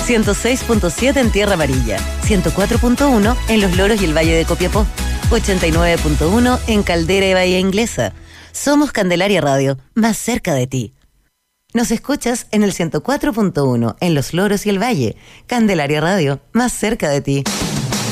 106.7 en Tierra Amarilla, 104.1 en Los Loros y el Valle de Copiapó, 89.1 en Caldera y Bahía Inglesa. Somos Candelaria Radio, más cerca de ti. Nos escuchas en el 104.1 en Los Loros y el Valle. Candelaria Radio, más cerca de ti.